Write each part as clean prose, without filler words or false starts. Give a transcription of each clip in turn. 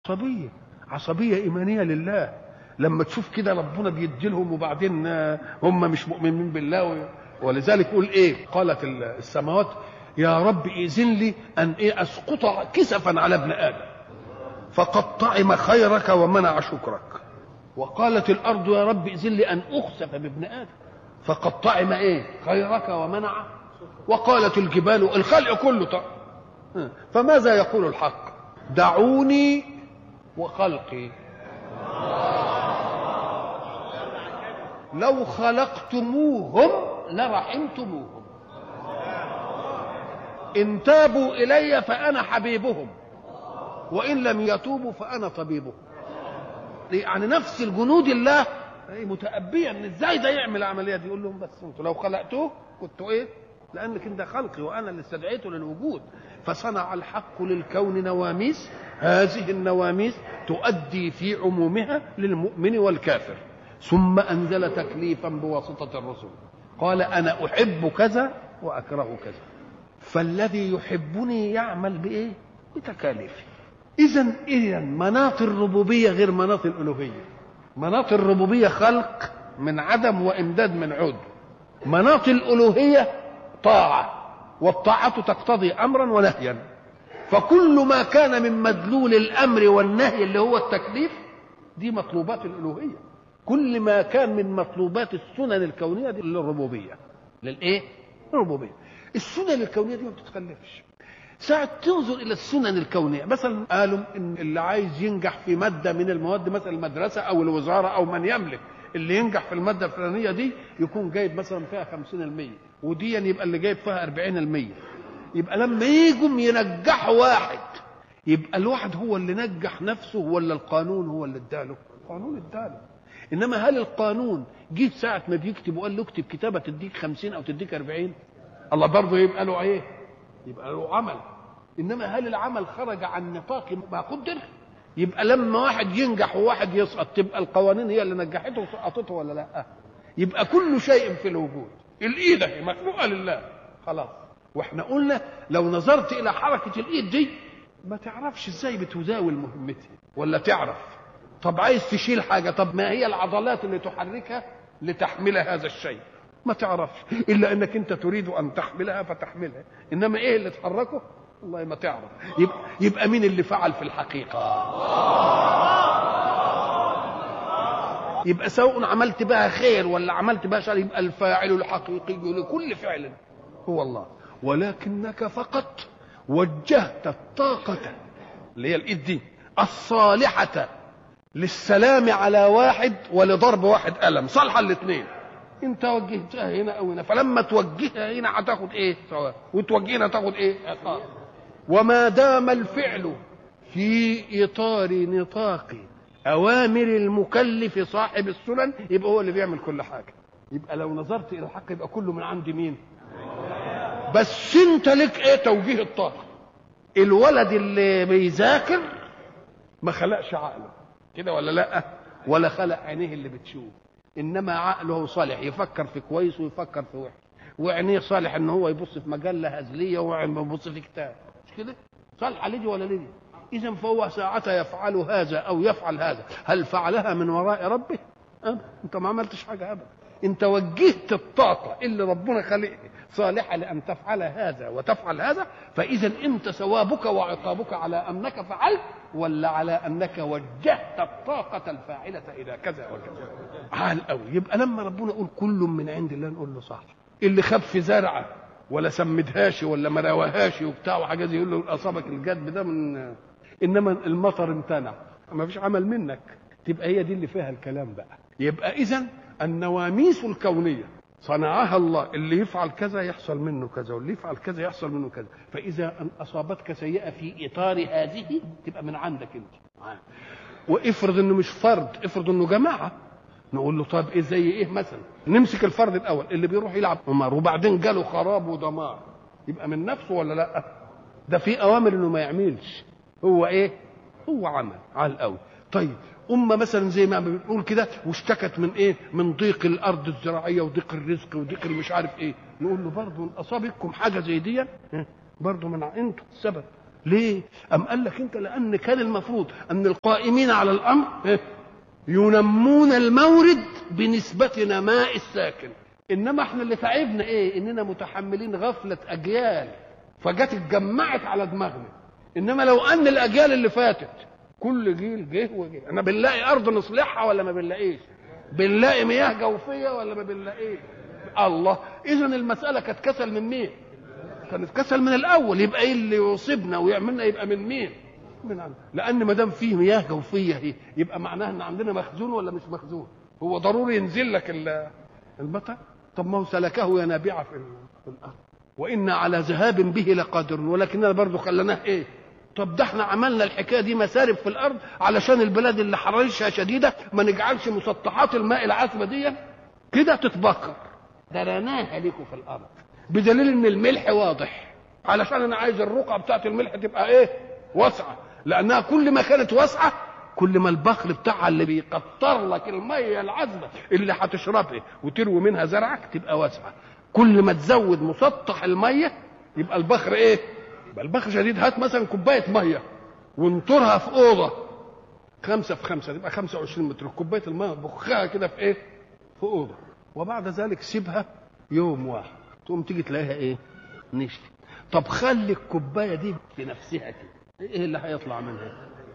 عصبية إيمانية لله. لما تشوف كده ربنا بيديلهم وبعدين هم مش مؤمنين بالله، ولذلك يقول ايه؟ قالت السماوات يا رب إذن لي أن أسقط كسفا على ابن آدم فقد طعم خيرك ومنع شكرك. وقالت الأرض يا رب إذن لي أن أخسف بابن آدم فقد طعم خيرك ومنع. وقالت الجبال الخلق كله طعم. فماذا يقول الحق؟ دعوني وخلقي لو خلقتموهم لرحمتموهم إن تابوا إلي فأنا حبيبهم وإن لم يتوبوا فأنا طبيبهم. يعني نفس الجنود الله متأبيا ان ازاي ده يعمل العملية دي. يقول لهم بس انتوا لو خلقتوه كنتوا لأنك انت خلقي وأنا اللي استدعيته للوجود. فصنع الحق للكون نواميس، هذه النواميس تؤدي في عمومها للمؤمن والكافر، ثم أنزل تكليفا بواسطة الرسل قال أنا أحب كذا وأكره كذا. فالذي يحبني يعمل بتكاليفي. إذن مناط الربوبية غير مناط الألوهية. مناط الربوبية خلق من عدم وإمداد من عود. مناط الألوهية طاعة، والطاعة تقتضي أمرا ونهيا. فكل ما كان من مدلول الأمر والنهي اللي هو التكليف دي مطلوبات الألوهية. كل ما كان من مطلوبات السنن الكونية دي للربوبية. الربوبية. السنن الكونية دي ما بتتخلفش. ساعة تنظر إلى السنن الكونية، مثلا قالوا إن اللي عايز ينجح في مادة من المواد، مثلا المدرسة أو الوزارة أو من يملك، اللي ينجح في المادة الفلانية دي يكون جايب مثلا فيها 50%، ودي يبقى اللي جايب فيها 40%. يبقى لما يجوا ينجحوا واحد، يبقى الواحد هو اللي نجح نفسه ولا القانون هو اللي اداله؟ القانون اداله. إنما هل القانون جيت ساعة ما بيكتب وقال له اكتب كتابة تديك 50 أو تديك 40؟ الله برضه يبقى له يبقى له عمل. إنما هل العمل خرج عن نطاق ما قدر؟ يبقى لما واحد ينجح وواحد يسقط تبقى القوانين هي اللي نجحته وسقطته ولا لا؟ يبقى كل شيء في الوجود الإيد هي مخلوقة لله خلاص. واحنا قلنا لو نظرت إلى حركة الإيد دي ما تعرفش ازاي بتزاول مهمتها، ولا تعرف؟ طب عايز تشيل حاجة، طب ما هي العضلات اللي تحركها لتحمل هذا الشيء؟ ما تعرفش، إلا أنك أنت تريد أن تحملها فتحملها. إنما إيه اللي تحركه؟ والله ما تعرف. يبقى مين اللي فعل في الحقيقة؟ يبقى سواء عملت بها خير ولا عملت بها شر، يبقى الفاعل الحقيقي لكل فعل هو الله. ولكنك فقط وجهت الطاقة اللي هي الإيد دي الصالحة للسلام على واحد ولضرب واحد ألم، صالحة الاثنين. انت وجهتها هنا او هنا، فلما توجهها هنا هتاخد سواء، وتوجهها هنا تاخد عقاب. وما دام الفعل في اطار نطاق اوامر المكلف صاحب السنن يبقى هو اللي بيعمل كل حاجه. يبقى لو نظرت الى الحق يبقى كله من عند مين؟ بس انت لك توجيه الطاقه. الولد اللي بيذاكر ما خلقش عقله كده ولا لا؟ ولا خلق عينيه اللي بتشوف، انما عقله صالح يفكر في كويس ويفكر في وحش، وعينيه صالح ان هو يبص في مجله هزليه ويبص في كتاب، مش كده؟ صالح لدي ولا لدي؟ اذا فهو ساعة يفعل هذا او يفعل هذا، هل فعلها من وراء ربه؟ انت ما عملتش حاجه ابدا. انت وجهت الطاقه اللي ربنا خلقها صالحه لان تفعل هذا وتفعل هذا، فاذا انت ثوابك وعقابك على انك فعلت ولا على انك وجهت الطاقه الفاعله الى كذا وكذا. عال قوي. يبقى لما ربنا يقول كل من عند الله نقول له صح. اللي خاب في زرعه ولا سمدهاش ولا ما رواهاش وبتاع وحاجات دي يقول له اصابك الجدب ده من، انما المطر امتنع ما فيش عمل منك. تبقى هي دي اللي فيها الكلام بقى. يبقى اذا النواميس الكونيه صنعها الله، اللي يفعل كذا يحصل منه كذا، واللي يفعل كذا يحصل منه كذا. فاذا ان اصابتك سيئه في اطار هذه تبقى من عندك انت. وافرض انه مش فرد، افرض انه جماعه، نقول له طب زي مثلا نمسك الفرد الاول اللي بيروح يلعب قمار وبعدين جاله خراب ودمار، يبقى من نفسه ولا لا؟ ده في اوامر انه ما يعملش، هو هو عمل على الأول. طيب مثلا زي ما بنقول كده واشتكت من من ضيق الارض الزراعيه وضيق الرزق وضيق مش عارف نقول له برضه اصابتكم حاجه زي دي برضه من انتم السبب. ليه؟ أم قال لك انت لان كان المفروض ان القائمين على الامر ينمون المورد بنسبة نماء الساكن، انما احنا اللي تعبنا ايه؟ اننا متحملين غفلة اجيال فجت اتجمعت على دماغنا. انما لو ان الاجيال اللي فاتت كل جيل جه وجه، انا بنلاقي ارض نصلحها ولا ما بنلاقيش؟ بنلاقي مياه جوفيه ولا ما بنلاقيش؟ الله، اذا المساله كانت كسل من مين؟ كانت كسل من الاول. يبقى ايه اللي يصيبنا ويعملنا؟ يبقى من مين؟ من عندنا. لان ما دام فيه مياه جوفيه ايه يبقى معناها ان عندنا مخزون ولا مش مخزون؟ هو ضروري ينزل لك المطر؟ طب ما هو سلكه ينابيع في الارض وإن على ذهاب به لقادرون، ولكننا برضو خلناه ايه؟ طب ده احنا عملنا الحكايه دي مسارب في الارض علشان البلاد اللي حرارتها شديده ما نجعلش مسطحات الماء العذبه دي كده تتبخر، درناها لكم في الارض، بدليل ان الملح واضح، علشان انا عايز الرقعه بتاعت الملح تبقى ايه؟ واسعه، لانها كل ما كانت واسعه كل ما البخر بتاعها اللي بيقطر لك الميه العذبه اللي هتشربها وتروي منها زرعك تبقى واسعه. كل ما تزود مسطح الميه يبقى البخر ايه؟ يبقى البخر شديد. هات مثلا كوبايه ميه وانطرها في اوضه 5 في 5 تبقى 25 متر، كوبايه الميه بخها كده في ايه؟ في اوضه، وبعد ذلك سيبها يوم واحد تقوم تيجي تلاقيها ايه؟ نشفت. طب خلي الكوبايه دي في نفسها كده، ايه اللي هيطلع منها؟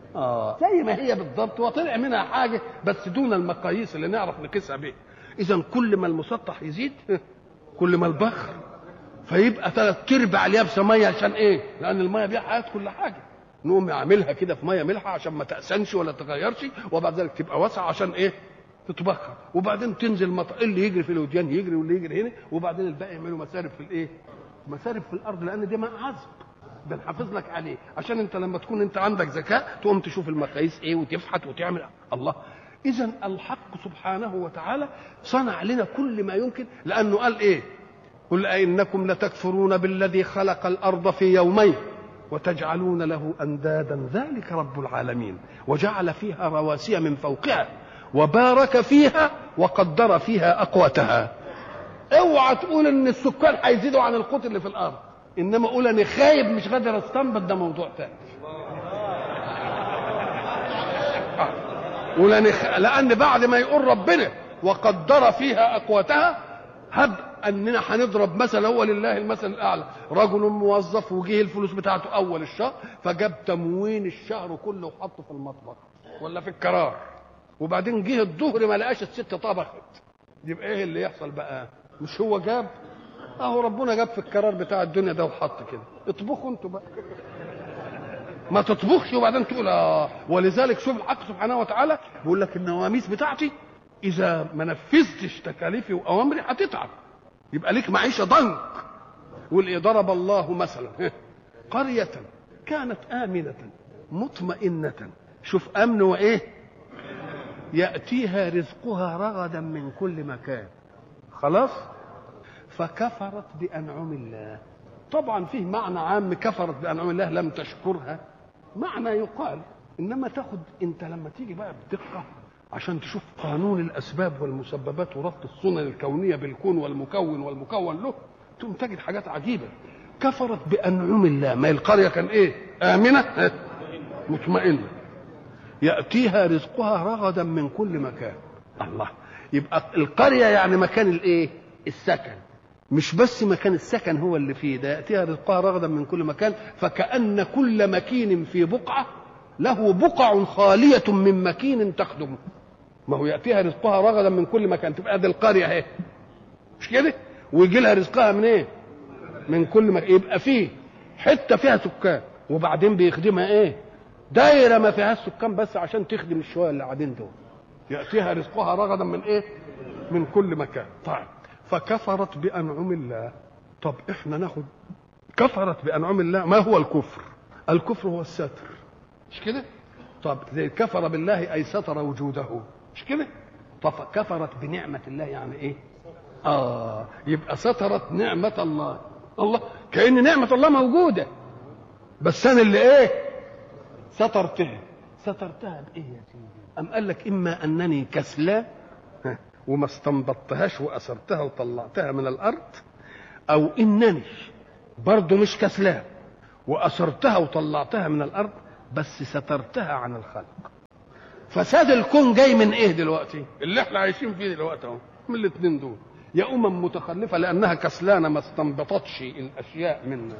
زي ما هي بالضبط، وطلع منها حاجه بس دون المقاييس اللي نعرف نقيسها بيها. اذا كل ما المسطح يزيد كل ما البخر، فيبقى 3/4 اليابسه ميه. عشان ايه؟ لان الميه دي حياه كل حاجه. نقوم يعملها كده في ميه ملحه عشان ما تأسنش ولا تغيرش، وبعد ذلك تبقى واسعه عشان ايه؟ تتبخر، وبعدين تنزل مطر، اللي يجري في الوديان يجري واللي يجري هنا، وبعدين الباقي يعملوا مسارب في الايه؟ مسارب في الارض، لان دي ماء عذب بنحافظ لك عليه، عشان انت لما تكون انت عندك ذكاء تقوم تشوف المقاييس ايه وتفحت وتعمل. الله، اذا الحق سبحانه وتعالى صنع لنا كل ما يمكن، لانه قال ايه؟ قل أئنكم لتكفرون بالذي خلق الأرض في يومين وتجعلون له أندادا ذلك رب العالمين وجعل فيها رواسي من فوقها وبارك فيها وقدر فيها أقواتها. اوعى تقول ان السكان هيزيدوا عن القوت اللي في الأرض، إنما قول أنا خايب مش قادر أستنبط، ده موضوع تاني. قول أنا لأن بعد ما يقول ربنا وقدر فيها أقواتها هب اننا هنضرب مثلا، هو لله المثل الاعلى، رجل موظف وجه الفلوس بتاعته اول الشهر فجاب تموين الشهر كله وحطه في المطبخ ولا في الكرار، وبعدين جه الظهر ما لقاش الست طبخت، يبقى ايه اللي يحصل بقى؟ مش هو جاب؟ اهو ربنا جاب في الكرار بتاع الدنيا ده وحط كده، اطبخوا انتوا بقى. ما تطبخش وبعدين تقول ولذلك شوف الحق سبحانه وتعالى بيقول لك النواميس بتاعتي اذا ما نفذتش تكاليفي واوامري هتتعب، يبقى ليك معيشه ضنك. واللي ضرب الله مثلا قريه كانت امنه مطمئنه، شوف امن وايه؟ ياتيها رزقها رغدا من كل مكان، خلاص؟ فكفرت بانعم الله. طبعا فيه معنى عام، كفرت بانعم الله لم تشكرها، معنى يقال، انما تاخد انت لما تيجي بقى بدقه عشان تشوف قانون الاسباب والمسببات وربط السنن الكونيه بالكون والمكون له، تقوم تجد حاجات عجيبه. كفرت بانعم الله، ما القريه كان ايه؟ امنه مطمئنه ياتيها رزقها رغدا من كل مكان. الله، يبقى القريه يعني مكان الايه؟ السكن، مش بس مكان السكن هو اللي فيه ده، ياتيها رزقها رغدا من كل مكان، فكأن كل مكين في بقعه له بقع خاليه من مكين تخدمه. ما هو ياتيها رزقها رغدا من كل مكان، تبقى دي القريه اهي، مش كده؟ ويجي لها رزقها من ايه؟ من كل مكان. يبقى فيه حته فيها سكان وبعدين بيخدمها ايه؟ دايره ما فيهاش سكان بس عشان تخدم الشويه اللي قاعدين دول. ياتيها رزقها رغدا من ايه؟ من كل مكان. طيب، فكفرت بانعم الله. طب احنا ناخد كفرت بانعم الله، ما هو الكفر؟ الكفر هو الستر، مش كده؟ طب زي كفر بالله اي ستر وجوده، مش كده؟ طب كفرت بنعمه الله يعني ايه؟ يبقى سترت نعمه الله. الله كأن نعمه الله موجوده بس انا اللي ايه؟ سترتها بايه يا سيدي؟ ام قال لك اما انني كسلان وما استنبطتهاش واثرتها وطلعتها من الارض، او انني برضه مش كسلان وأسرتها وطلعتها من الأرض، بس سترتها عن الخلق. فساد الكون جاي من إيه دلوقتي؟ اللي احنا عايشين فيه دلوقتي اهو، من الاثنين دول. يا متخلفة لأنها كسلانة ما استنبطتش الأشياء منها،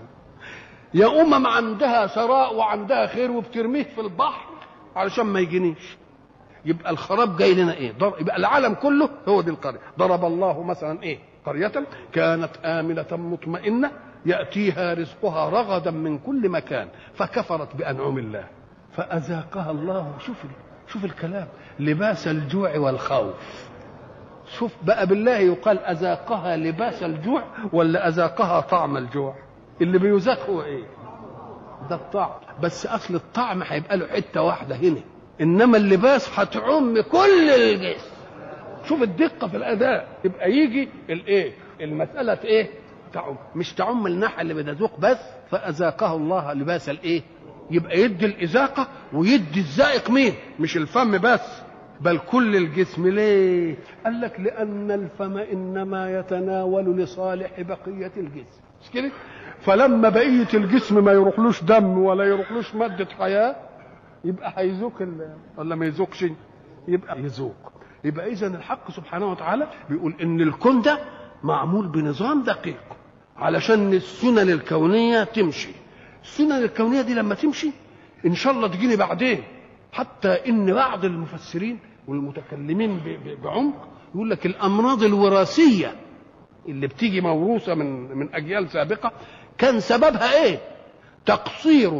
يا عندها ثراء وعندها خير وبترميه في البحر علشان ما يجينيش. يبقى الخراب جاي لنا ايه؟ يبقى العالم كله هو دي القرية. ضرب الله مثلا ايه؟ قرية كانت آمنة مطمئنة يأتيها رزقها رغدا من كل مكان فكفرت بأنعم الله فأذاقها الله. شوف الكلام، لباس الجوع والخوف. شوف بقى بالله، يقال أذاقها لباس الجوع ولا أذاقها طعم الجوع؟ اللي بيذاق هو ايه؟ ده الطعم. بس اصل الطعم هيبقى له حته واحده هنا، انما اللباس هتعم كل الجسم. شوف الدقه في الاداء. يبقى يجي الايه؟ المساله ايه؟ تعم، مش تعم الناحيه اللي بتذوق بس. فاذاقه الله لباس الايه؟ يبقى يدي الاذاقه ويدي الذائق مين؟ مش الفم بس، بل كل الجسم. ليه؟ قال لك لان الفم انما يتناول لصالح بقيه الجسم، مش كده؟ فلما بقيه الجسم ما يروحلوش دم ولا يروحلوش ماده حياه، يبقى هيذوق ولا ما يذوقش؟ يبقى يذوق. يبقى اذا الحق سبحانه وتعالى بيقول ان الكون ده معمول بنظام دقيق علشان السنن الكونيه تمشي. السنن الكونيه دي لما تمشي ان شاء الله تجيني بعدين. حتى ان بعض المفسرين والمتكلمين بعمق يقول لك الامراض الوراثيه اللي بتيجي موروثه من اجيال سابقه كان سببها ايه؟ تقصير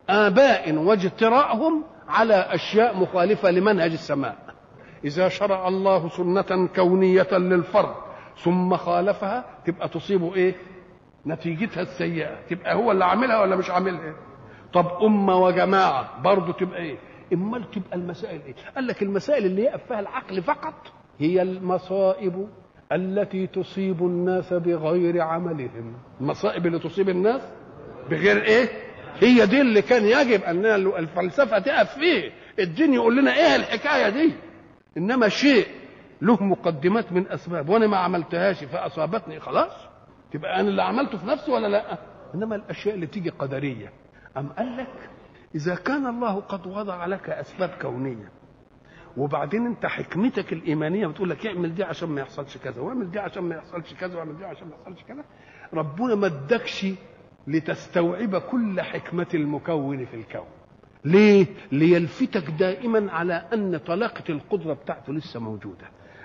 آباء واجتراءهم على أشياء مخالفة لمنهج السماء. إذا شرع الله سنة كونية للفرد ثم خالفها تبقى تصيبه إيه؟ نتيجتها السيئة. تبقى هو اللي عاملها ولا مش عاملها؟ طب أمة وجماعة برضه تبقى إيه؟ إمال تبقى المسائل إيه؟ قال لك المسائل اللي يقف فيها العقل فقط هي المصائب التي تصيب الناس بغير عملهم. المصائب اللي تصيب الناس بغير إيه؟ هي دي اللي كان يجب ان الفلسفه تقف فيه. الدين يقول لنا ايه الحكايه دي، انما شيء له مقدمات من اسباب وانا ما عملتهاش فاصابتني، خلاص تبقى انا اللي عملته في نفسي ولا لا؟ انما الاشياء اللي تيجي قدريه. قال لك اذا كان الله قد وضع لك اسباب كونيه وبعدين انت حكمتك الايمانيه بتقول لك اعمل دي عشان ما يحصلش كذا، واعمل دي عشان ما يحصلش كذا، واعمل دي عشان ما يحصلش كذا، ربنا ما ادكش لتستوعب كل حكمة المكون في الكون. ليه؟ ليلفتك دائما على أن طلاقة القدرة بتاعته لسه موجودة،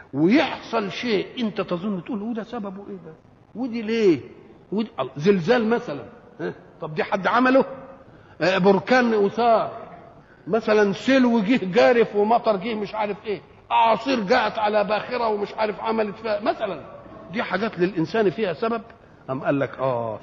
ويحصل شيء أنت تظن تقول وده سببه إيه ده؟ ودي ليه؟ ودي زلزال مثلا، طب دي حد عمله؟ بركان أثار مثلا، سيل جه جارف ومطر جه مش عارف إيه، أعاصير جاءت على باخرة ومش عارف عملت فيها مثلا، دي حاجات للإنسان فيها سبب. قال لك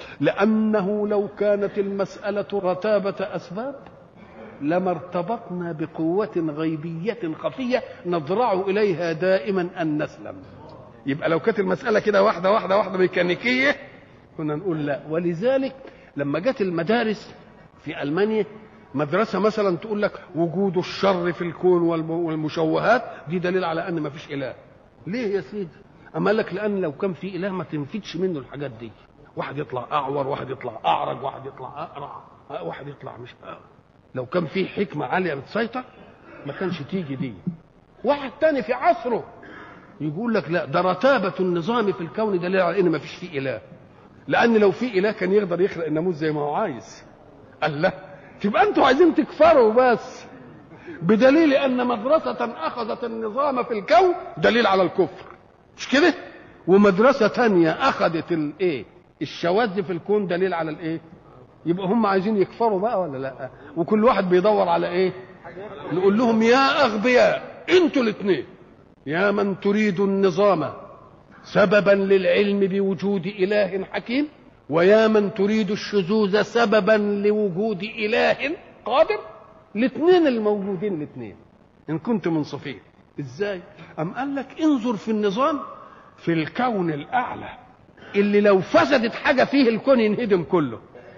لأنه لو كانت المسألة رتابة أسباب لما ارتبطنا بقوة غيبية خفية نضرع إليها دائما أن نسلم. يبقى لو كانت المسألة كده واحدة ميكانيكية كنا نقول لا. ولذلك لما جت المدارس في ألمانيا مدرسة مثلا تقول لك وجود الشر في الكون والمشوهات دي دليل على أن ما فيش إله. ليه يا سيدي؟ أما لك لأن لو كان في إله ما تنفدش منه الحاجات دي. واحد يطلع أعور، واحد يطلع أعرج، واحد يطلع أقرع، واحد يطلع مش لو كان في حكمة عالية بتسيطر ما كانش تيجي دي. واحد تاني في عصره يقول لك لا، ده رتابة النظام في الكون دليل على إن ما فيش فيه إله، لأن لو في إله كان يقدر يخلق الناموس زي ما هو عايز. قال لا، تبقى أنتوا عايزين تكفروا بس، بدليل أن مدرسة أخذت النظام في الكون دليل على الكفر، مش كده؟ ومدرسة تانية أخذت الإيه؟ الشواذ في الكون دليل على الإيه؟ يبقى هم عايزين يكفروا بقى ولا لا؟ وكل واحد بيدور على إيه؟ نقول لهم يا أغبياء أنتوا الاثنين، يا من تريد النظام سببا للعلم بوجود إله حكيم، ويا من تريد الشذوذ سببا لوجود إله قادر، الاثنين الموجودين الاثنين إن كنت منصفين. إزاي؟ قال لك انظر في النظام في الكون الأعلى اللي لو فسدت حاجة فيه الكون ينهدم كله.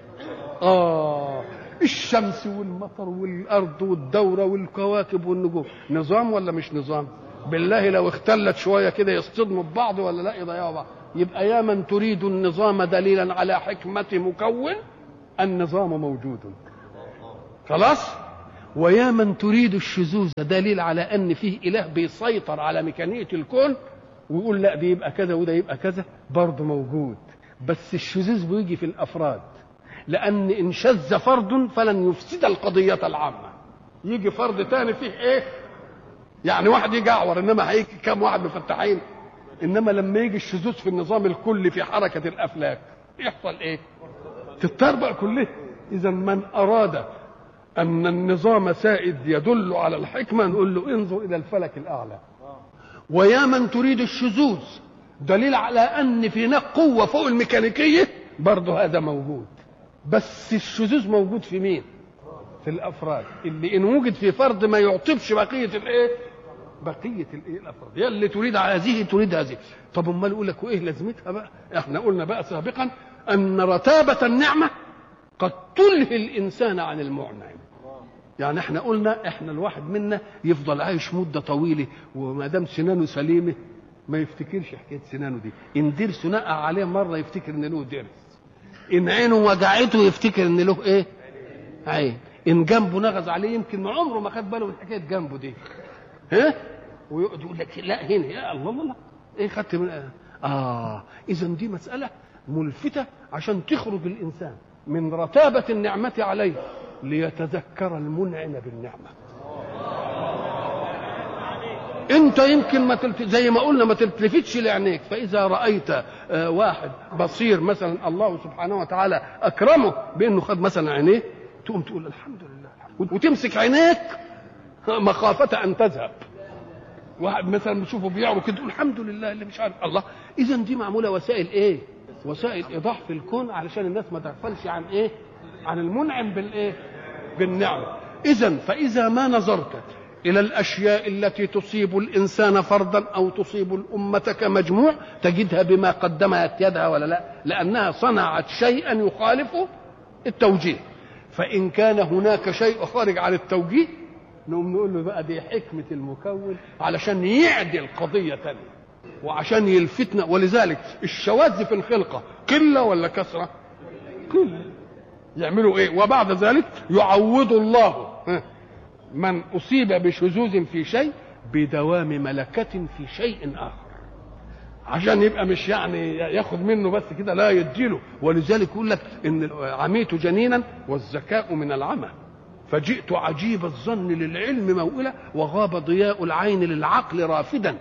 الشمس والمطر والأرض والدورة والكواكب والنجوم، نظام ولا مش نظام؟ بالله لو اختلت شوية كده يصطدموا ببعض ولا لا يضيعوا بعض. يبقى يا من تريد النظام دليلا على حكمة مكون النظام موجود خلاص. ويا من تريد الشذوذ دليل على ان فيه اله بيسيطر على ميكانية الكون ويقول لا دي يبقى كذا وده يبقى كذا، برضه موجود. بس الشذوذ بيجي في الافراد، لان ان شذ فرد فلن يفسد القضية العامة. يجي فرد تاني فيه ايه يعني، واحد يجي اعور انما هيجي كام واحد مفتحين. انما لما يجي الشذوذ في النظام الكلي في حركة الافلاك يحصل ايه؟ تتطربق كلها. اذا من اراد ان النظام سائد يدل على الحكمة نقول له انظر الى الفلك الاعلى. ويا من تريد الشذوذ دليل على ان في هناك قوة فوق الميكانيكية، برضه هذا موجود. بس الشذوذ موجود في مين؟ في الافراد، اللي ان وجد في فرد ما يعطبش بقية الايه؟ بقية الايه؟ الافراد. يا اللي تريد هذه تريد هذه. طب امال يقول لك وايه لازمتها بقى؟ احنا قلنا بقى سابقا ان رتابة النعمة قد تلهي الانسان عن المعنعم. يعني احنا قلنا احنا الواحد منا يفضل عايش مده طويله وما دام سنانه سليمه ما يفتكرش حكايه سنانه دي. ان ضرسه نقع عليه مره يفتكر ان له ضرس، ان عينه وجعته يفتكر ان له ايه؟ عين. ان جنبه نغز عليه يمكن ما عمره ما خد باله من حكايه جنبه دي، ها؟ ويقعد يقول لك لا هنا يا الله الله ايه خدت من اذا دي مساله ملفته عشان تخرج الانسان من رتابه النعمه عليه ليتذكر المنعم بالنعمه. انت يمكن ما زي ما قلنا ما تلتفتش لعينيك، فاذا رايت واحد بصير مثلا الله سبحانه وتعالى اكرمه بانه خد مثلا عينيه، تقوم تقول الحمد لله وتمسك عينيك مخافه ان تذهب. واحد مثلا بتشوفه بيعرض كده تقول الحمد لله اللي مش عارف الله. اذا دي معموله وسائل ايه؟ وسائل ايضاح في الكون علشان الناس ما تغفلش عن ايه؟ عن المنعم بالايه؟ بالنعمه. اذا فاذا ما نظرت الى الاشياء التي تصيب الانسان فردا او تصيب الامه كمجموع تجدها بما قدمت يدها ولا لا؟ لانها صنعت شيئا يخالف التوجيه. فان كان هناك شيء خارج عن التوجيه نقوم نقول له بقى دي حكمه المكون علشان يعدل قضيه ثانيه وعشان يلفتنا. ولذلك الشواذ في الخلقه قله ولا كثره؟ قله. يعملوا ايه؟ وبعد ذلك يعوض الله من اصيب بشذوذ في شيء بدوام ملكه في شيء اخر، عشان يبقى مش يعني ياخد منه بس كده، لا يديله. ولذلك يقول لك ان عميت جنينا والذكاء من العمى فجئت عجيب الظن للعلم موئلا وغاب ضياء العين للعقل رافدا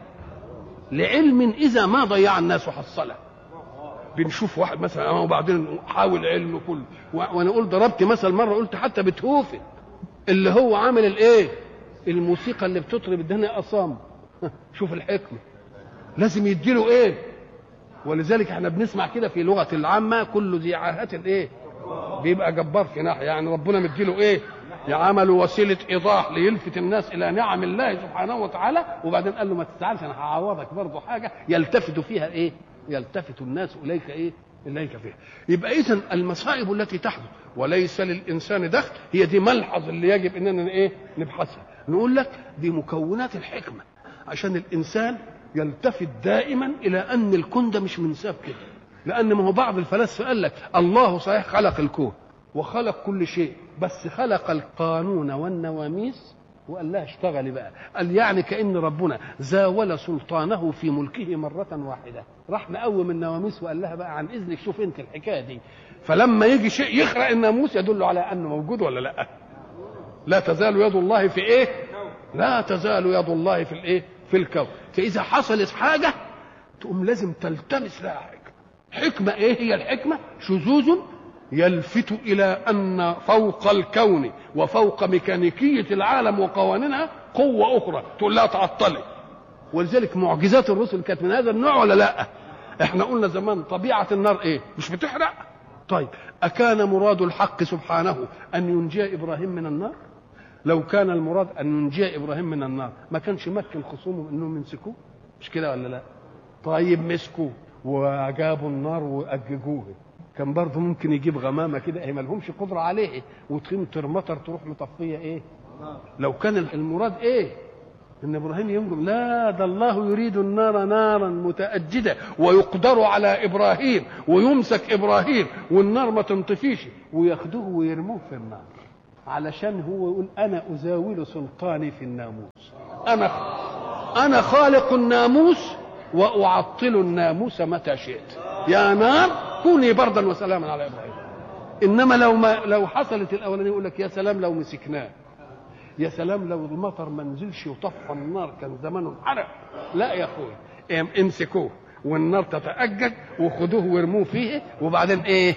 لعلم اذا ما ضيع الناس حصله. بنشوف واحد مثلا وبعدين حاول علمه كله. وانا قلت ضربت مثل مره قلت حتى بيتهوفن اللي هو عامل الايه؟ الموسيقى اللي بتطرب الدنيا اصام. شوف الحكمه لازم يديله ايه؟ ولذلك احنا بنسمع كده في لغه العامه كل ذي عاهه ايه؟ بيبقى جبار في ناحيه، يعني ربنا مديله ايه؟ يعمل وسيله ايضاح ليلفت الناس الى نعم الله سبحانه وتعالى. وبعدين قال له ما تزعلش انا هعوضك برضه حاجه يلتفت فيها ايه؟ يلتفت الناس اليك ايه؟ اليك فيها. يبقى اذا المصائب التي تحدث وليس للانسان دخل هي دي ملحظ اللي يجب اننا ايه؟ نبحثها. نقول لك دي مكونات الحكمه عشان الانسان يلتفت دائما الى ان الكون ده مش منساب كده. لان ما هو بعض الفلاسفه قال لك الله صحيح خلق الكون وخلق كل شيء بس خلق القانون والنواميس وقال لها اشتغلي بقى. قال يعني كأن ربنا زاول سلطانه في ملكه مرة واحدة، راح مقوم النواميس وقال لها بقى عن اذنك شوف انت الحكايه دي. فلما يجي شيء يخرق الناموس يدل على انه موجود ولا لا؟ لا تزال يد الله في ايه؟ لا تزال يد الله في الايه؟ في الكون. فاذا حصلت حاجه تقوم لازم تلتمس لها حكمه. ايه هي الحكمه؟ شذوذ يلفت الى ان فوق الكون وفوق ميكانيكيه العالم وقوانينها قوه اخرى تقول لها تعطلي. ولذلك معجزات الرسل كانت من هذا النوع ولا لا؟ احنا قلنا زمان طبيعه النار ايه؟ مش بتحرق. طيب اكان مراد الحق سبحانه ان ينجي ابراهيم من النار؟ لو كان المراد ان ينجي ابراهيم من النار ما كانش مكن خصومه انهم يمسكوه، مش كده ولا لا؟ طيب مسكوه وجابوا النار واججوه، كان برضه ممكن يجيب غمامه كده هي ما لهمش قدره عليه وتمطر مطر تروح مطفيه ايه؟ لو كان المراد ايه؟ ان ابراهيم ينجم، لا ده الله يريد النار نارا متأجدة ويقدر على ابراهيم ويمسك ابراهيم والنار ما تنطفيش وياخدوه ويرموه في النار، علشان هو يقول انا ازاول سلطاني في الناموس، انا خالق الناموس واعطل الناموس متى شئت، يا نار كوني بردا وسلاما على ابراهيم. انما لو حصلت الاولانيه يقول لك يا سلام لو مسكناه، يا سلام لو المطر ما نزلش وطفى النار كان زمانه انحرق. لا يا اخوي امسكوه والنار تتأجج وخدوه وارموه فيه وبعدين ايه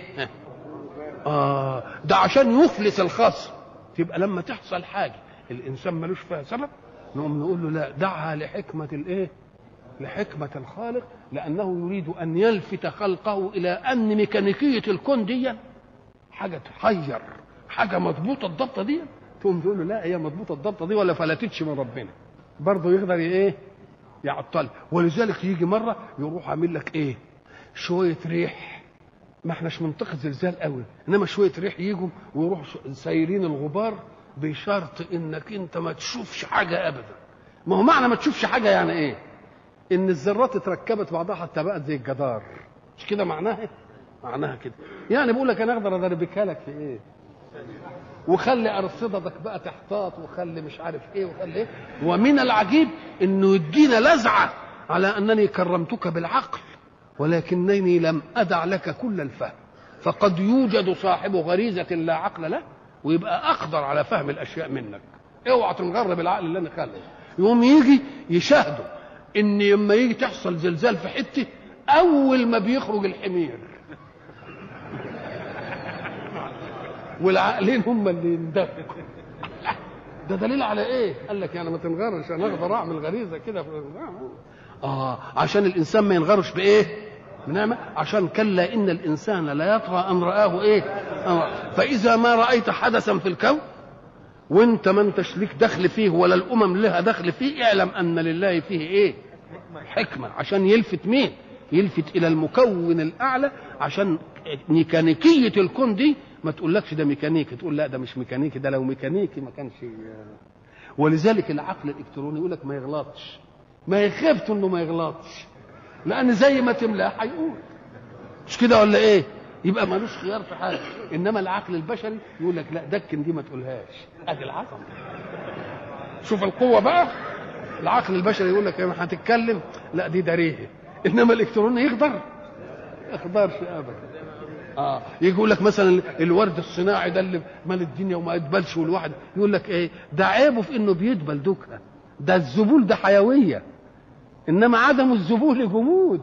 ده عشان يفلس الخصم. تبقى لما تحصل حاجه الانسان ملوش فيها سبب نقوم نقول له لا دعها لحكمه الايه، لحكمه الخالق، لانه يريد ان يلفت خلقه الى ان ميكانيكيه الكون دي حاجه تحير، حاجه مضبوطه الضبطه دي، تقوم تقول له لا هي مضبوطه الضبطه دي ولا فلتتش من ربنا، برضه يقدر ايه يعطل. ولذلك يجي مره يروح عامل لك ايه شويه ريح، ما احناش منطقه زلزال قوي، انما شويه ريح يجوا ويروحوا سايرين الغبار بشرط انك انت ما تشوفش حاجه ابدا. ما هو معنى ما تشوفش حاجه يعني ايه؟ ان الذرات اتركبت بعضها حتى بقت زي الجدار، مش كده معناها؟ معناها كده يعني بقول لك انا اقدر ادربكها لك في ايه، وخلي ارصدتك بقى تحتاط وخلي مش عارف ايه وخلي ايه. ومن العجيب انه يدينا لزعه على انني كرمتك بالعقل ولكنني لم ادع لك كل الفهم، فقد يوجد صاحب غريزه لا عقل له ويبقى اقدر على فهم الاشياء منك. اوعى تنغر بالعقل اللي انا خلقه. يقوم يجي يشاهدوا ان لما يجي تحصل زلزال في حته اول ما بيخرج الحمير والعقلين هم اللي يندفقوا. ده دليل على ايه؟ قال لك يعني ما تنغرش، انا اقدر اعمل غريزه كده عشان الانسان ما ينغرش بايه؟ بنعمه. عشان كلا ان الانسان لا يطغى ان رآه ايه؟ فاذا ما رايت حدثا في الكون وانت ما انتش ليك دخل فيه ولا الامم لها دخل فيه، اعلم ان لله فيه ايه؟ حكمه. عشان يلفت مين؟ يلفت الى المكون الاعلى، عشان ميكانيكيه الكون دي ما تقولكش ده ميكانيكي، تقول لا ده مش ميكانيكي، ده لو ميكانيكي ما كانش. ولذلك العقل الالكتروني يقول لك ما يغلطش، ما يخافش انه ما يغلطش، لان زي ما تملاه هيقول، مش كده ولا ايه؟ يبقى ملوش خيار في حاجه. انما العقل البشري يقول لك لا دكن دي ما تقولهاش، ادي العقل. شوف القوه بقى، العقل البشري يقول لك هتتكلم لا دي دريه، انما الالكتروني يقدر يقدرش ابدا. يقول لك مثلا الورد الصناعي ده اللي مال الدنيا وما يدبلش، والواحد يقول لك ايه ده عيبه في انه بيدبل دوكا، ده الذبول ده حيويه، انما عدم الذبول جمود.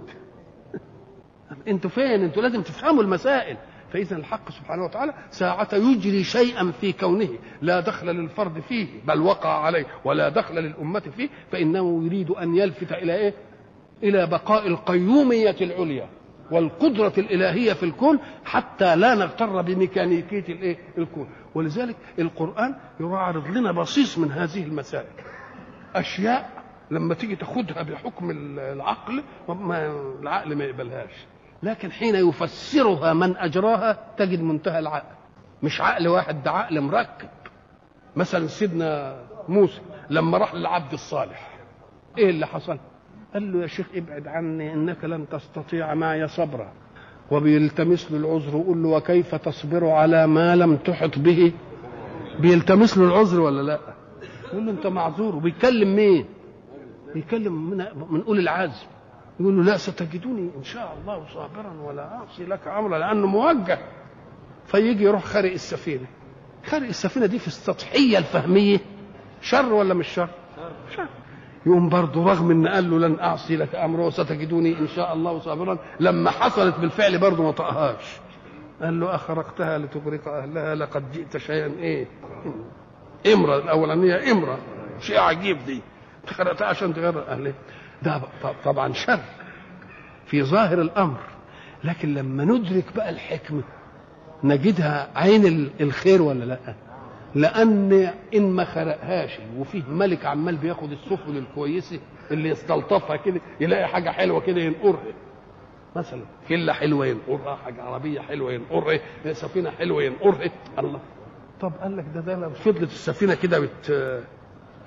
انتوا فين؟ انتوا لازم تفهموا المسائل. فاذا الحق سبحانه وتعالى ساعة يجري شيئا في كونه لا دخل للفرد فيه بل وقع عليه ولا دخل للأمة فيه، فإنه يريد أن يلفت إلى إيه؟ إلى بقاء القيومية العليا والقدرة الإلهية في الكون، حتى لا نغتر بميكانيكية الإيه؟ الكون. ولذلك القرآن يعرض لنا بصيص من هذه المسائل، أشياء لما تيجي تاخدها بحكم العقل العقل ما يقبلهاش، لكن حين يفسرها من أجراها تجد منتهى العقل. مش عقل واحد، ده عقل مركب. مثلا سيدنا موسى لما راح للعبد الصالح ايه اللي حصل؟ قال له يا شيخ ابعد عني انك لن تستطيع معي صبرا، وبيلتمس له العذر ويقول له وكيف تصبر على ما لم تحط به. بيلتمس له العذر ولا لا؟ يقول له انت معذور. وبيكلم مين؟ بيكلم من اولي العزم. يقول له لا ستجدوني ان شاء الله صابرا ولا اعصي لك امرا، لانه موجه. فيجي يروح خارق السفينه. خارق السفينه دي في السطحيه الفهميه شر ولا مش شر؟ شر. يقوم برضه رغم ان قال له لن اعصي لك امرا وستجدوني ان شاء الله صابرا، لما حصلت بالفعل برضه ما طقهاش. قال له اخرقتها لتغرق اهلها لقد جئت شيئا ايه؟ امرا الاولانيه امرا، شيء عجيب دي، خرقتها عشان تغرق اهلها. ده طبعا شر في ظاهر الامر، لكن لما ندرك بقى الحكمه نجدها عين الخير ولا لا؟ لان ان ما خرقهاش وفيه ملك عمال بياخد السفن الكويسه اللي يستلطفها كده يلاقي حاجه حلوه كده ينقرها، مثلا كله حلوه ينقرها، حاجه عربيه حلوه ينقرها، سفينه حلوه ينقرها. الله، طب قال لك ده لو فضلت السفينه كده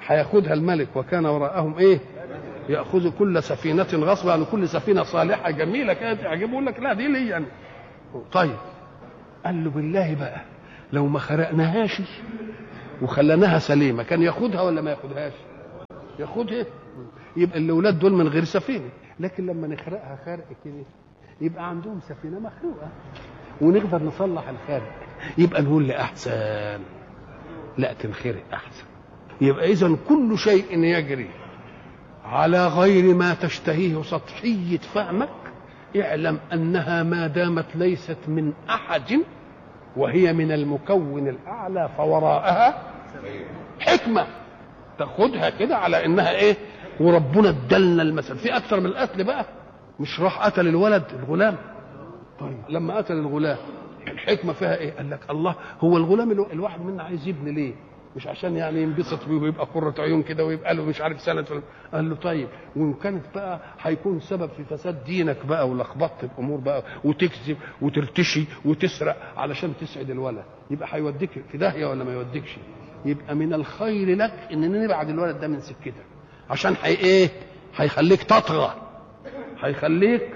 هياخدها الملك وكان وراءهم ايه؟ ياخذ كل سفينه غصبا، يعني كل سفينه صالحه جميله كانت تعجبه، يقول لك لا دي لي يعني. طيب قال له بالله بقى لو ما خرقناهاش وخلناها سليمه كان ياخدها ولا ما ياخدهاش؟ ياخدها. يبقى الاولاد دول من غير سفينه، لكن لما نخرقها خرق كده يبقى عندهم سفينه مخلوقه ونقدر نصلح الخرق، يبقى نقول لاحسن لا تنخرق احسن. يبقى اذا كل شيء يجري على غير ما تشتهيه سطحيه فهمك اعلم انها ما دامت ليست من احد وهي من المكون الاعلى فوراءها حكمه تاخدها كده على انها ايه. وربنا ادلنا المثل في اكثر من القتل بقى. مش راح قتل الولد الغلام؟ طيب لما قتل الغلام الحكمه فيها ايه؟ قال لك الله هو الغلام الواحد منا عايز يبني ليه؟ مش عشان يعني ينبسط بيه ويبقى قرة عيون كده ويبقى له مش عارف سنه. قال له طيب وان كانت بقى هيكون سبب في فساد دينك بقى ولخبطت الامور بقى وتكذب وترتشي وتسرق علشان تسعد الولد، يبقى هيوديك في داهيه ولا ما يوديكش؟ يبقى من الخير لك ان نبعد الولد ده من سكتك عشان ايه؟ هيخليك تطغى، هيخليك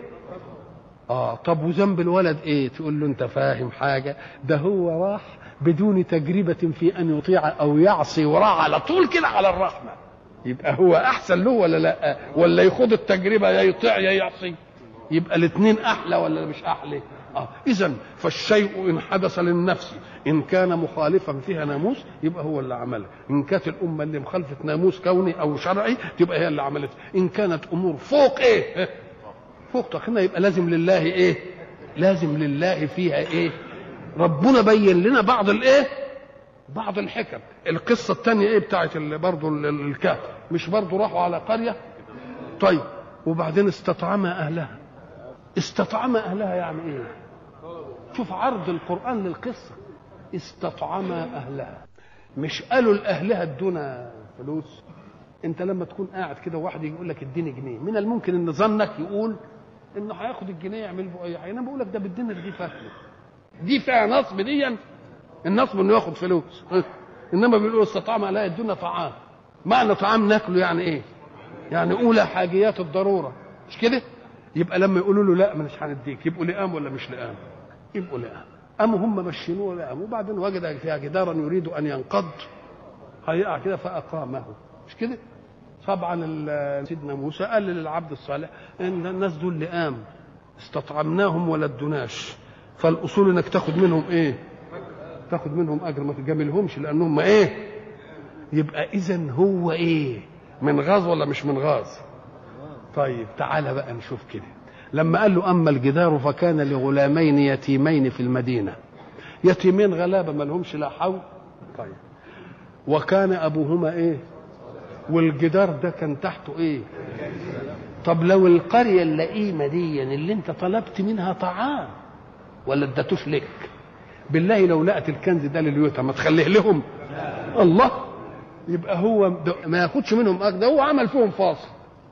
طب وذنب الولد ايه؟ تقول له انت فاهم حاجه؟ ده هو راح بدون تجربه في ان يطيع او يعصي وراح على طول كده على الرحمه، يبقى هو احسن له ولا لا؟ ولا يخوض التجربه يا يطيع يا يعصي؟ يبقى الاثنين احلى ولا مش احلى؟ اذا فالشيء ان حدث للنفس ان كان مخالفا فيها ناموس يبقى هو اللي عمله، ان كانت الامه اللي مخالفه ناموس كوني او شرعي تبقى هي اللي عملته، ان كانت امور فوق ايه؟ فوق تقننا يبقى لازم لله ايه؟ لازم لله فيها ايه؟ ربنا بين لنا بعض الايه؟ بعض الحكم. القصه الثانيه ايه بتاعت برضه الكهف؟ مش برضه راحوا على قريه؟ طيب وبعدين استطعم اهلها. استطعم اهلها يعني ايه؟ شوف عرض القران للقصه. استطعم اهلها، مش قالوا لاهلها ادونا فلوس. انت لما تكون قاعد كده وواحد يقول لك اديني جنيه، من الممكن ان ظنك يقول انه هياخد الجنيه يعمل به اي حاجه. انا بقول لك ده بالدينار دي فاكله، دي فيها نصب. دي النصب انه ياخد فلوس، انما بيقولوا استطعم لا يدونا طعام. معنى طعام ناكله يعني ايه؟ يعني اولى حاجيات الضروره، مش كده؟ يبقى لما يقولوا له لا مش هنديك يبقوا لئام ولا مش لئام؟ يبقوا لئام. قاموا هم مشينوه لئام، وبعدين وجد فيها جدارا يريد ان ينقض هيقع كده فاقامه، مش كده؟ طبعا سيدنا موسى قال للعبد الصالح ان الناس دول لئام استطعمناهم ولا ادوناش، فالاصول انك تاخد منهم ايه؟ تاخد منهم اجر، ما تجاملهمش لانهم ايه؟ يبقى اذا هو ايه؟ من غاز ولا مش من غاز؟ طيب تعالى بقى نشوف كده. لما قال له اما الجدار فكان لغلامين يتيمين في المدينه، يتيمين غلابه ما لهمش لا حول. طيب وكان ابوهما ايه؟ والجدار ده كان تحته ايه؟ طب لو القريه اللئيمه دي اللي انت طلبت منها طعام ولا اديتوش لك، بالله لو لقت الكنز ده لليوتا ما تخليه لهم؟ الله، يبقى هو ما ياخدش منهم اجر، ده هو عمل فيهم فاصل،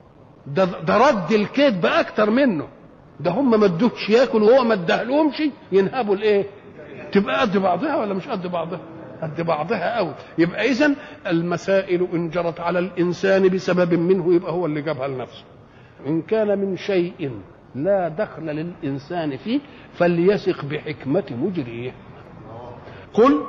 ده رد الكذب اكتر منه، ده هم ما ادوش ياكل وهو ما اداهلهمش ينهبوا الايه؟ تبقى قد بعضها ولا مش قد بعضها؟ قد بعضها قوي. يبقى اذا المسائل ان جرت على الانسان بسبب منه يبقى هو اللي جابها لنفسه. ان كان من شيء لا دخل للانسان فيه فليثق بحكمه مجريه. قل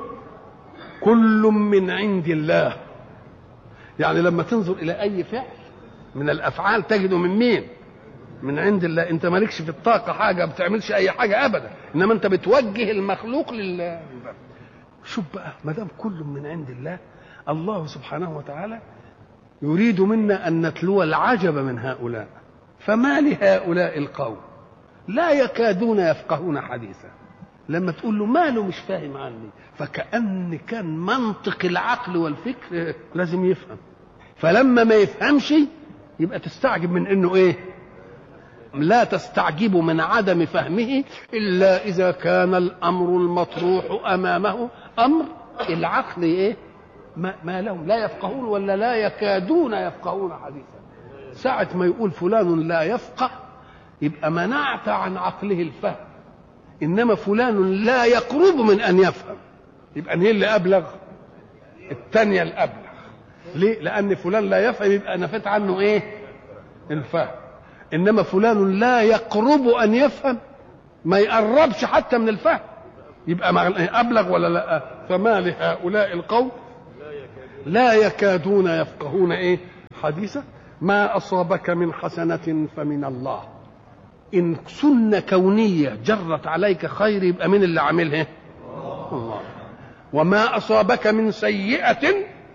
كل من عند الله، يعني لما تنظر الى اي فعل من الافعال تجده من مين؟ من عند الله. انت مالكش في الطاقه حاجه، ما بتعملش اي حاجه ابدا، انما انت بتوجه المخلوق لله. شوف بقى ما دام كل من عند الله، الله سبحانه وتعالى يريد منا ان نتلو العجب من هؤلاء. فما لهؤلاء القوم لا يكادون يفقهون حديثا. لما تقول له ماله مش فاهم عني، فكأن كان منطق العقل والفكر لازم يفهم، فلما ما يفهمش يبقى تستعجب من انه ايه؟ لا تستعجب من عدم فهمه الا اذا كان الامر المطروح امامه امر العقل ايه؟ ما لهم لا يفقهون ولا لا يكادون يفقهون حديثا. ساعة ما يقول فلان لا يفقه يبقى منعت عن عقله الفهم، انما فلان لا يقرب من ان يفهم يبقى هي اللي ابلغ، الثانيه الابلغ. ليه؟ لأن فلان لا يفهم يبقى نفت عنه إيه؟ الفهم. إنما فلان لا يقرب أن يفهم، ما يقربش حتى من الفهم، يبقى أبلغ ولا لا؟ فما لهؤلاء القوم لا يكادون يفقهون إيه؟ حديثا. ما أصابك من حسنة فمن الله. إن سنة كونية جرت عليك خير يبقى من اللي عاملها؟ الله. وما أصابك من سيئة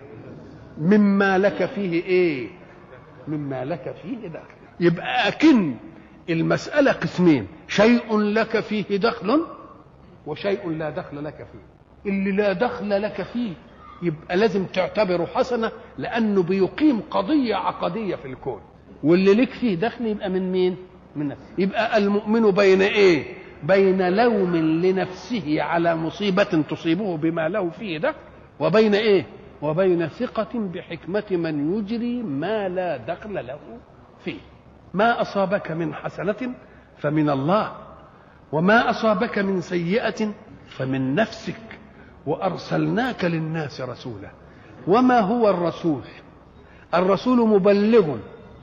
مما لك فيه إيه؟ مما لك فيه دخل. يبقى أكن المسألة قسمين، شيء لك فيه دخل وشيء لا دخل لك فيه. اللي لا دخل لك فيه يبقى لازم تعتبره حسنة، لأنه بيقيم قضية عقدية في الكون. واللي لك فيه دخل يبقى من مين؟ من نفسه. يبقى المؤمن بين إيه؟ بين لوم لنفسه على مصيبة تصيبه بما له فيه دخل، وبين إيه؟ وبين ثقة بحكمة من يجري ما لا دخل له فيه. ما أصابك من حسنة فمن الله، وما أصابك من سيئة فمن نفسك، وأرسلناك للناس رسولا. وما هو الرسول؟ الرسول مبلغ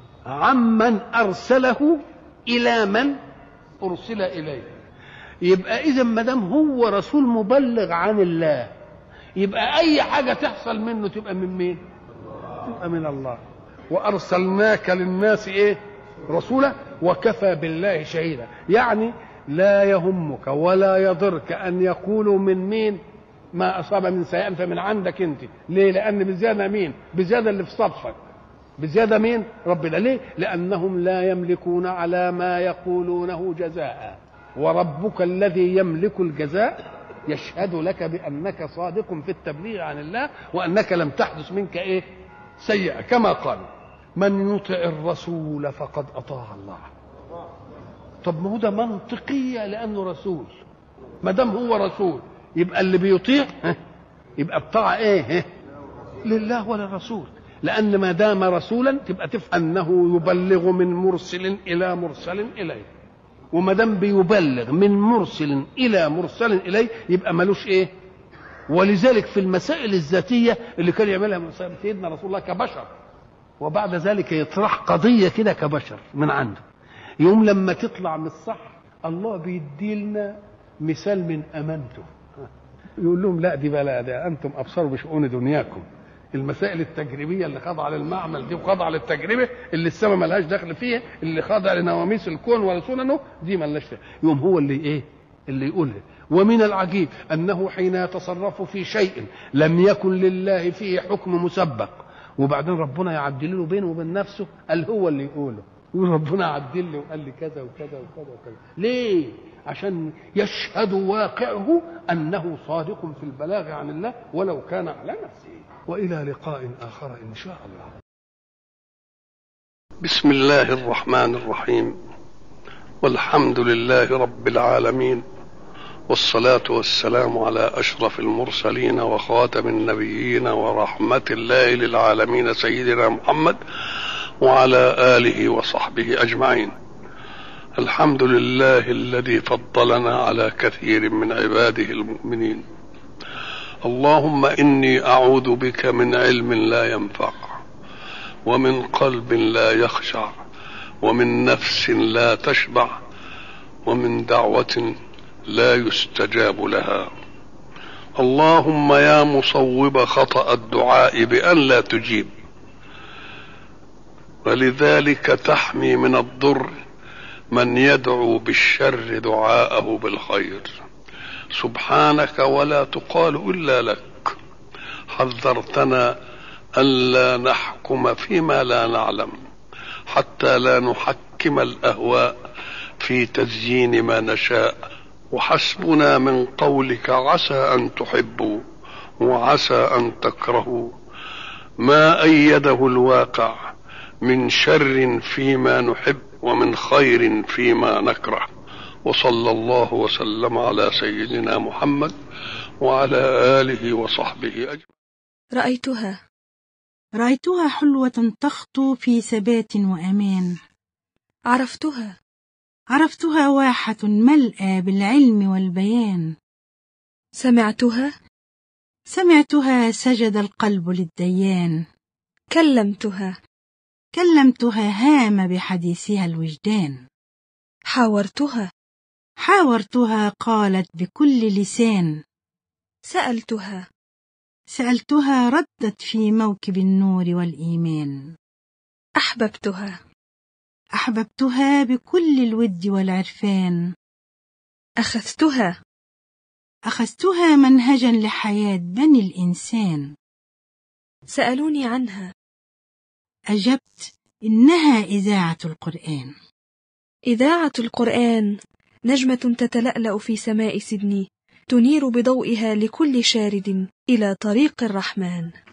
عمن أرسله إلى من أرسل إليه. يبقى إذا ما دام هو رسول مبلغ عن الله، يبقى أي حاجة تحصل منه تبقى من مين؟ تبقى من الله. وأرسلناك للناس إيه؟ رسولا وكفى بالله شهيدا. يعني لا يهمك ولا يضرك أن يقولوا من مين ما أصاب من سيئة فمن عندك أنت. ليه؟ لأن بزيادة مين؟ بزيادة اللي في صفك، بزيادة مين؟ ربنا. ليه؟ لأنهم لا يملكون على ما يقولونه جزاء، وربك الذي يملك الجزاء يشهد لك بأنك صادق في التبليغ عن الله، وأنك لم تحدث منك إيه؟ سيئة. كما قال من يطع الرسول فقد أطاع الله. طب ما هو ده منطقية، لأنه رسول. ما دام هو رسول يبقى اللي بيطيع يبقى الطاعة إيه؟ لله وللرسول. لأن ما دام رسولا تبقى تفهم أنه يبلغ من مرسل إلى مرسل إليه، وما دام بيبلغ من مرسل إلى مرسل إليه يبقى ملوش إيه؟ ولذلك في المسائل الذاتية اللي كان يعملها سيدنا رسول الله كبشر، وبعد ذلك يطرح قضية كده كبشر من عنده، يوم لما تطلع من الصح الله بيدي لنا مثال من أمانته، يقول لهم لا دي بلا، ده أنتم أبصروا بشؤون دنياكم. المسائل التجريبية اللي خاضعة للمعمل دي وخاضعة للتجربة اللي السماء ملهاش دخل فيها، اللي خاضعة لنواميس الكون ولسننه دي ملهاش فيها، يوم هو اللي إيه؟ اللي يقولها. ومن العجيب أنه حين يتصرف في شيء لم يكن لله فيه حكم مسبق، وبعدين ربنا يعدل له بينه وبين نفسه، قال هو اللي يقوله، يقول ربنا عدل لي وقال لي كذا وكذا وكذا وكذا. ليه؟ عشان يشهد واقعه أنه صادق في البلاغ عن الله ولو كان على نفسه. وإلى لقاء آخر إن شاء الله. بسم الله الرحمن الرحيم، والحمد لله رب العالمين، والصلاة والسلام على أشرف المرسلين وخاتم النبيين ورحمة الله للعالمين سيدنا محمد وعلى آله وصحبه أجمعين. الحمد لله الذي فضلنا على كثير من عباده المؤمنين. اللهم إني أعوذ بك من علم لا ينفع، ومن قلب لا يخشع، ومن نفس لا تشبع، ومن دعوة لا يستجاب لها. اللهم يا مصوب خطأ الدعاء بأن لا تجيب، ولذلك تحمي من الضر من يدعو بالشر دعاءه بالخير. سبحانك ولا تقال إلا لك. حذرتنا ألا نحكم فيما لا نعلم، حتى لا نحكم الأهواء في تزيين ما نشاء. وحسبنا من قولك عسى أن تحبوا وعسى أن تكرهوا ما أيده الواقع من شر فيما نحب ومن خير فيما نكره. وصلى الله وسلم على سيدنا محمد وعلى آله وصحبه أجمعين. رأيتها حلوة تخطو في ثبات وأمان. عرفتها واحة ملأى بالعلم والبيان. سمعتها سجد القلب للديان. كلمتها هام بحديثها الوجدان. حاورتها قالت بكل لسان. سألتها ردت في موكب النور والإيمان. أحببتها بكل الود والعرفان. أخذتها منهجا لحياة بني الإنسان. سألوني عنها. أجبت إنها إذاعة القرآن. إذاعة القرآن نجمة تتلألأ في سماء سيدني، تنير بضوئها لكل شارد إلى طريق الرحمن.